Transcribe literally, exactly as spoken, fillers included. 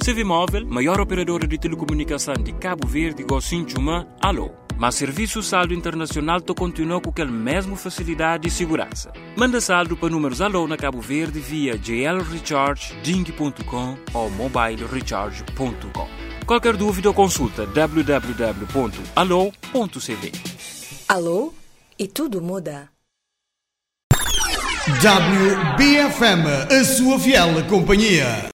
Civimóvel, maior operadora de telecomunicação de Cabo Verde, Gocinchuma, alô. Mas serviço saldo internacional to continua com aquela mesma facilidade e segurança. Manda saldo para números alô na Cabo Verde via j l recharge ding ponto com ou mobile recharge ponto com. Qualquer dúvida ou consulta w w w ponto alô ponto c v. Alô? E tudo muda. W B F M, a sua fiel companhia.